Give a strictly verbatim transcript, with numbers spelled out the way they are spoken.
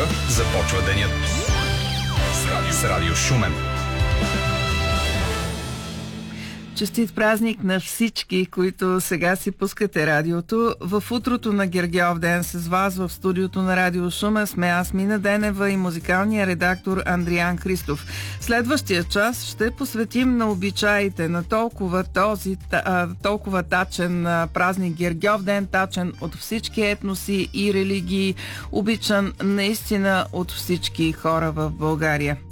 Започва денят с радио, с радио Шумен. Честит празник на всички, които сега си пускате радиото. В утрото на Гергьов ден с вас в студиото на Радио Шумен сме аз, Мина Денева, и музикалния редактор Андриан Христов. Следващия час ще посветим на обичаите на толкова този толкова тачен празник Гергьов ден, тачен от всички етноси и религии, обичан наистина от всички хора в България.